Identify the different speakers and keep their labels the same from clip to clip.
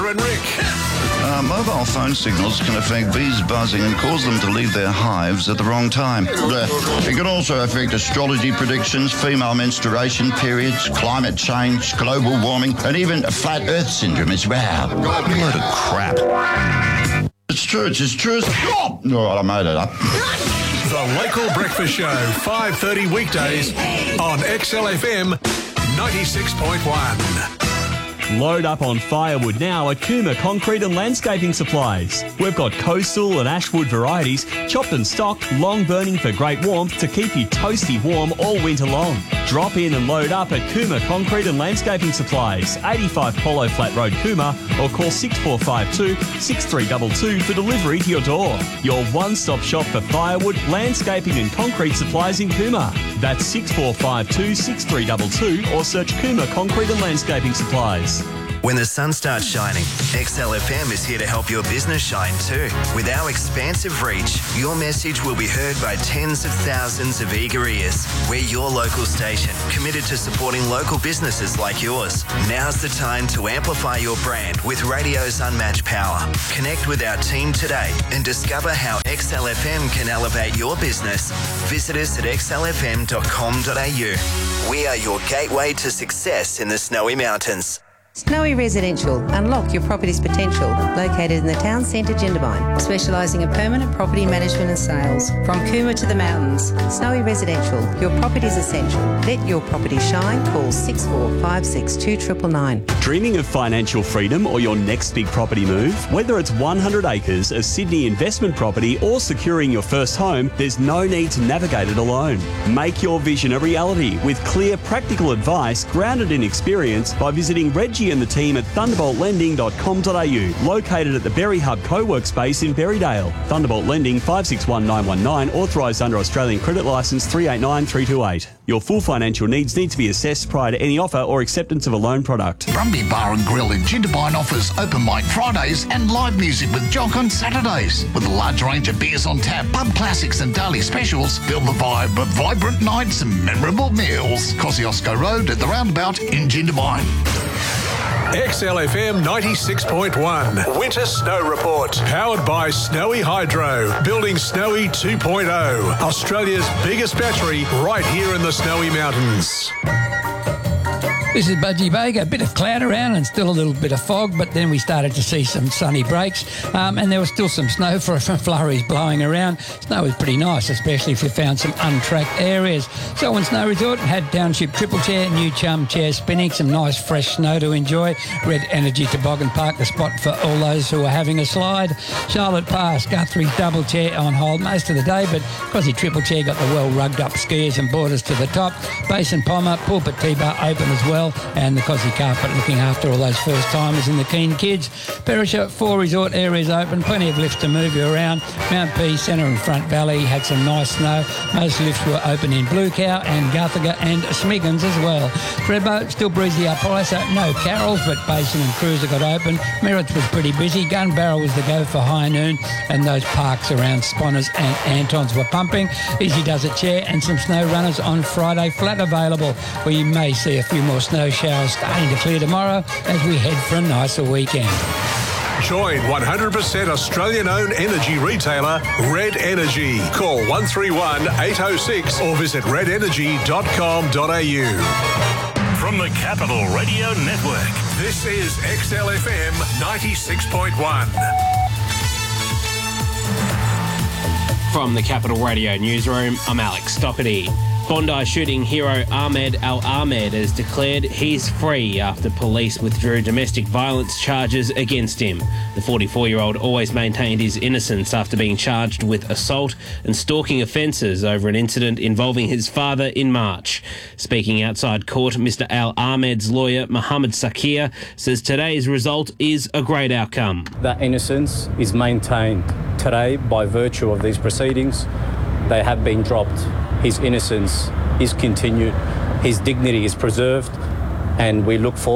Speaker 1: and Rick.
Speaker 2: Mobile phone signals can affect bees buzzing and cause them to leave their hives at the wrong time. It can also affect astrology predictions, female menstruation periods, climate change, global warming, and even flat earth syndrome as well. What a load of crap. It's true, it's as true as... Oh! All right, I made it up.
Speaker 1: The Local Breakfast Show, 5:30 weekdays on XLFM 96.1.
Speaker 3: Load up on firewood now at Cooma Concrete and Landscaping Supplies. We've got coastal and ashwood varieties, chopped and stocked, long burning for great warmth to keep you toasty warm all winter long. Drop in and load up at Cooma Concrete and Landscaping Supplies, 85 Polo Flat Road, Cooma, or call 6452 6322 for delivery to your door. Your one-stop shop for firewood, landscaping and concrete supplies in Cooma. That's 6452 6322 or search Cooma Concrete and Landscaping Supplies.
Speaker 4: When the sun starts shining, XLFM is here to help your business shine too. With our expansive reach, your message will be heard by tens of thousands of eager ears. We're your local station, committed to supporting local businesses like yours. Now's the time to amplify your brand with radio's unmatched power. Connect with our team today and discover how XLFM can elevate your business. Visit us at xlfm.com.au. We are your gateway to success in the Snowy Mountains.
Speaker 5: Snowy Residential. Unlock your property's potential. Located in the town centre, Jindabyne. Specialising in permanent property management and sales. From Cooma to the mountains. Snowy Residential. Your property's essential. Let your property shine. Call 6456 2999.
Speaker 3: Dreaming of financial freedom or your next big property move? Whether it's 100 acres, a Sydney investment property or securing your first home, there's no need to navigate it alone. Make your vision a reality with clear, practical advice grounded in experience by visiting Reggie and the team at thunderboltlending.com.au, located at the Berry Hub co-work space in Berrydale. Thunderbolt Lending 561919, authorised under Australian Credit Licence 389328. Your full financial needs need to be assessed prior to any offer or acceptance of a loan product.
Speaker 6: Brumby Bar and Grill in Jindabyne offers open mic Fridays and live music with Jock on Saturdays. With a large range of beers on tap, pub classics and daily specials, build the vibe of vibrant nights and memorable meals. Kosciuszko Road at the roundabout in Jindabyne.
Speaker 1: XLFM 96.1 Winter Snow Report. Powered by Snowy Hydro. Building Snowy 2.0. Australia's biggest battery right here in the Snowy Mountains.
Speaker 7: This is Budgie Baker. A bit of cloud around and still a little bit of fog, but then we started to see some sunny breaks and there was still some snow for flurries blowing around. Snow was pretty nice, especially if you found some untracked areas. Selwyn Snow Resort had Township Triple Chair, New Chum Chair spinning, some nice fresh snow to enjoy. Red Energy Toboggan Park, the spot for all those who are having a slide. Charlotte Pass, Guthrie's Double Chair on hold most of the day, but Cosy Triple Chair got the well rugged up skiers and boarders to the top. Basin Pommer, Pulpit T-Bar open as well, and the Cosy Carpet looking after all those first-timers and the keen kids. Perisher, 4 resort areas open, plenty of lifts to move you around. Mount P, Centre and Front Valley had some nice snow. Most lifts were open in Blue Cow and Guthaga and Smiggins as well. Thredbo, still breezy up high, so no carols, but Basin and Cruiser got open. Merritts was pretty busy. Gun Barrel was the go for high noon, and those parks around Sponners and Antons were pumping. Easy Does It Chair and some snow runners on Friday flat available. We may see a few more snow showers starting to clear tomorrow as we head for a nicer weekend.
Speaker 1: Join 100% Australian-owned energy retailer Red Energy. Call 131 806 or visit redenergy.com.au.
Speaker 8: From the Capital Radio Network,
Speaker 1: this is XLFM 96.1.
Speaker 9: From the Capital Radio Newsroom, I'm Alex Stockerty. Bondi shooting hero Ahmed Al-Ahmed has declared he's free after police withdrew domestic violence charges against him. The 44-year-old always maintained his innocence after being charged with assault and stalking offences over an incident involving his father in March. Speaking outside court, Mr Al-Ahmed's lawyer, Mohammed Sakir, says today's result is a great outcome.
Speaker 10: That innocence is maintained today by virtue of these proceedings. They have been dropped. His innocence is continued, his dignity is preserved, and we look forward to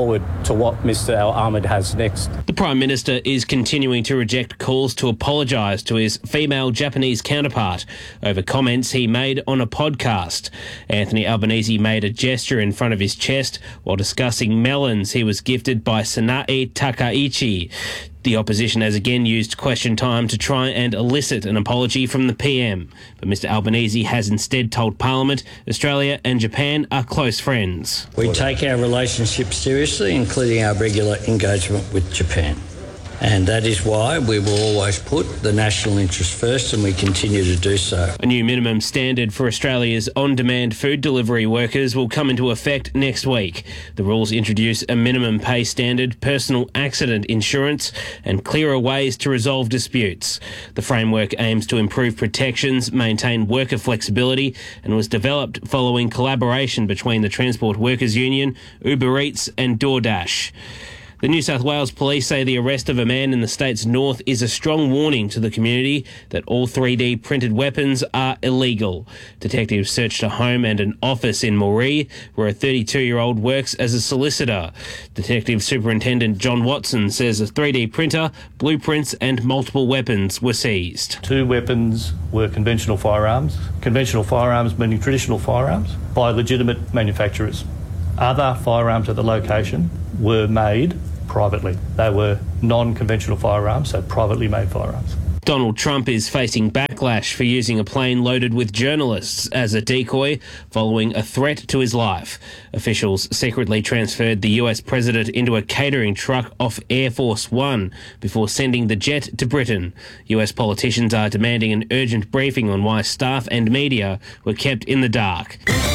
Speaker 10: to what Mr Al-Ahmed has next.
Speaker 9: The Prime Minister is continuing to reject calls to apologise to his female Japanese counterpart over comments he made on a podcast. Anthony Albanese made a gesture in front of his chest while discussing melons he was gifted by Sanae Takaichi. The opposition has again used question time to try and elicit an apology from the PM, but Mr Albanese has instead told Parliament Australia and Japan are close friends.
Speaker 11: We take our relationship seriously, including our regular engagement with Japan. And that is why we will always put the national interest first, and we continue to do so.
Speaker 9: A new minimum standard for Australia's on-demand food delivery workers will come into effect next week. The rules introduce a minimum pay standard, personal accident insurance, and clearer ways to resolve disputes. The framework aims to improve protections, maintain worker flexibility, and was developed following collaboration between the Transport Workers Union, Uber Eats, and DoorDash. The New South Wales Police say the arrest of a man in the state's north is a strong warning to the community that all 3D printed weapons are illegal. Detectives searched a home and an office in Moree, where a 32-year-old works as a solicitor. Detective Superintendent John Watson says a 3D printer, blueprints and multiple weapons were seized.
Speaker 12: 2 weapons were conventional firearms meaning traditional firearms, by legitimate manufacturers. Other firearms at the location were made privately. They were non-conventional firearms, so privately made firearms.
Speaker 9: Donald Trump is facing backlash for using a plane loaded with journalists as a decoy following a threat to his life. Officials secretly transferred the US president into a catering truck off Air Force One before sending the jet to Britain. US politicians are demanding an urgent briefing on why staff and media were kept in the dark.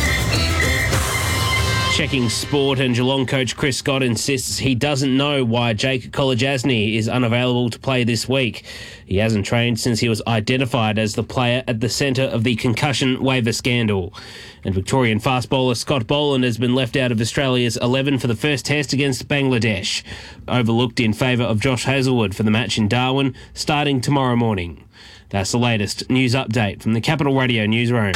Speaker 9: Checking sport, and Geelong coach Chris Scott insists he doesn't know why Jake Kolodjasny is unavailable to play this week. He hasn't trained since he was identified as the player at the centre of the concussion waiver scandal. And Victorian fast bowler Scott Boland has been left out of Australia's 11 for the first test against Bangladesh, overlooked in favour of Josh Hazlewood for the match in Darwin, starting tomorrow morning. That's the latest news update from the Capital Radio newsroom.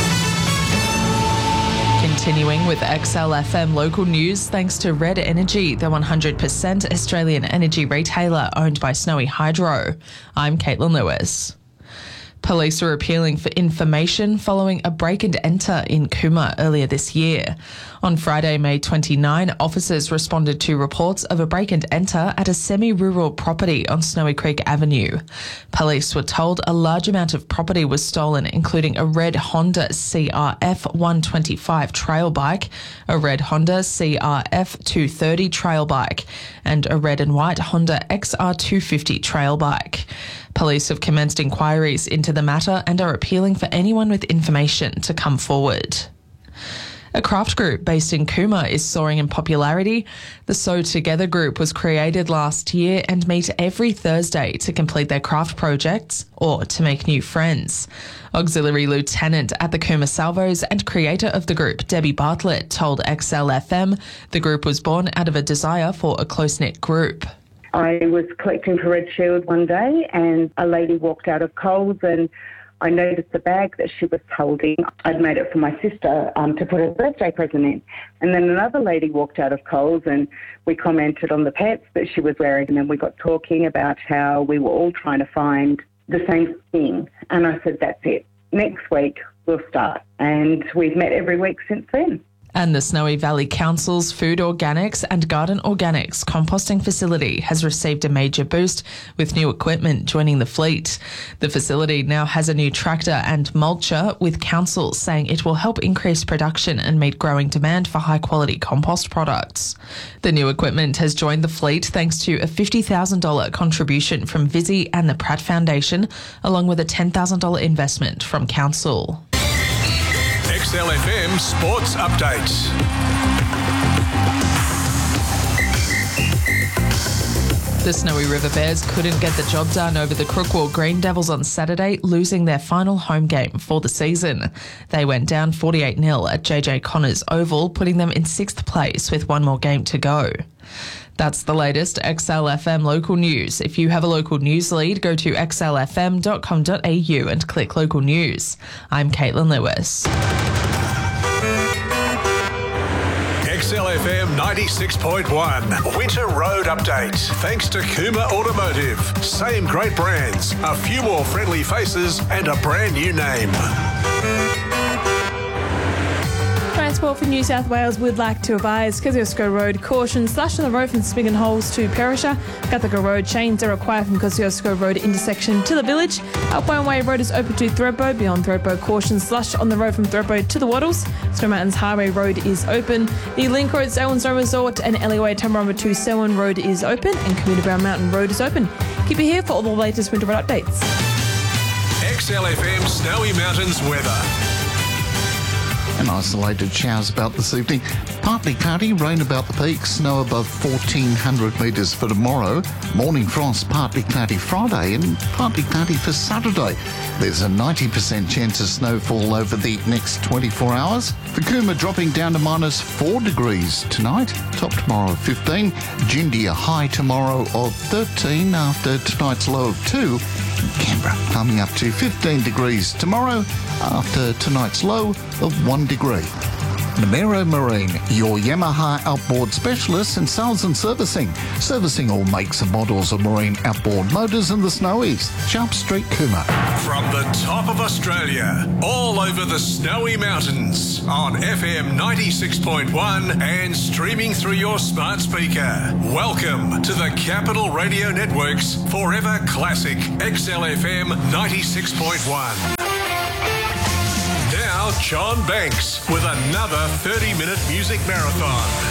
Speaker 13: Continuing with XLFM local news, thanks to Red Energy, the 100% Australian energy retailer owned by Snowy Hydro. I'm Caitlin Lewis. Police are appealing for information following a break and enter in Cooma earlier this year. On Friday, May 29, officers responded to reports of a break and enter at a semi-rural property on Snowy Creek Avenue. Police were told a large amount of property was stolen, including a red Honda CRF 125 trail bike, a red Honda CRF 230 trail bike, and a red and white Honda XR 250 trail bike. Police have commenced inquiries into the matter and are appealing for anyone with information to come forward. A craft group based in Cooma is soaring in popularity. The Sew Together group was created last year and meet every Thursday to complete their craft projects or to make new friends. Auxiliary Lieutenant at the Cooma Salvos and creator of the group, Debbie Bartlett, told XLFM the group was born out of a desire for a close-knit group.
Speaker 14: I was collecting for Red Shield one day and a lady walked out of Coles and I noticed the bag that she was holding. I'd made it for my sister to put her birthday present in. And then another lady walked out of Coles and we commented on the pets that she was wearing, and then we got talking about how we were all trying to find the same thing. And I said, that's it. Next week we'll start. And we've met every week since then.
Speaker 13: And the Snowy Valley Council's Food Organics and Garden Organics composting facility has received a major boost with new equipment joining the fleet. The facility now has a new tractor and mulcher, with council saying it will help increase production and meet growing demand for high-quality compost products. The new equipment has joined the fleet thanks to a $50,000 contribution from Visi and the Pratt Foundation, along with a $10,000 investment from council.
Speaker 1: XLFM Sports Updates.
Speaker 13: The Snowy River Bears couldn't get the job done over the Crookwell Green Devils on Saturday, losing their final home game for the season. They went down 48-0 at JJ Connors Oval, putting them in 6th place with one more game to go. That's the latest XLFM local news. If you have a local news lead, go to xlfm.com.au and click local news. I'm Caitlin Lewis.
Speaker 1: XLFM XLFM 96.1. Winter Road Update. Thanks to Kuma Automotive. Same great brands, a few more friendly faces and a brand new name.
Speaker 15: Transport for New South Wales would like to advise Kosciuszko Road caution slush on the road from Spigon Holes to Perisher. Guthaga Road chains are required from Kosciuszko Road intersection to the village. Alpine Way Road is open to Thredbo. Beyond Thredbo, caution slush on the road from Thredbo to the Wattles. Snow Mountains Highway Road is open. The Link Road Selwyn Snow Resort and Alleyway Tamarama to Selwyn Road is open, and Commuter Brown Mountain Road is open. Keep it here for all the latest winter road updates.
Speaker 1: XLFM Snowy Mountains weather.
Speaker 6: And isolated showers about this evening. Partly cloudy, rain about the peak, snow above 1,400 metres for tomorrow. Morning frost, partly cloudy Friday and partly cloudy for Saturday. There's a 90% chance of snowfall over the next 24 hours. For Cooma dropping down to -4 degrees tonight. Top tomorrow of 15. Jindy a high tomorrow of 13 after tonight's low of 2. Canberra coming up to 15 degrees tomorrow after tonight's low of 1 degree. Namero Marine, your Yamaha outboard specialist in sales and servicing. Servicing all makes and models of marine outboard motors in the Snowies. Sharp Street, Cooma.
Speaker 1: From the top of Australia, all over the Snowy Mountains, on FM 96.1 and streaming through your smart speaker. Welcome to the Capital Radio Network's Forever Classic XLFM 96.1. Now, John Banks with another 30-minute music marathon.